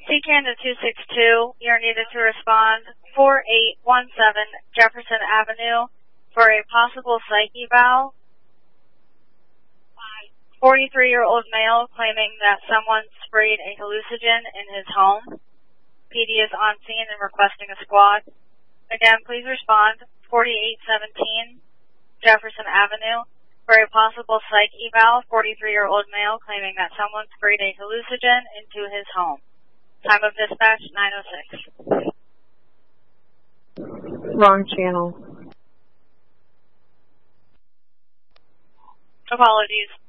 CCAN to 262, you're needed to respond 4817 Jefferson Avenue for a possible psych eval. 43-year-old male claiming that someone sprayed a hallucinogen in his home. PD is on scene and requesting a squad. Again, please respond 4817 Jefferson Avenue for a possible psych eval. 43-year-old male claiming that someone sprayed a hallucinogen into his home. Time of dispatch 9:06. Wrong channel. Apologies.